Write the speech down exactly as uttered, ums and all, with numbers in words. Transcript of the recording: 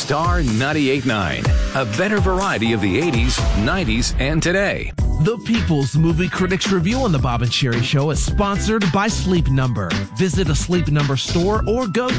Star ninety-eight point nine. A better variety of the eighties, nineties, and today. The People's Movie Critics Review on the Bob and Sheri Show is sponsored by Sleep Number. Visit a Sleep Number store or go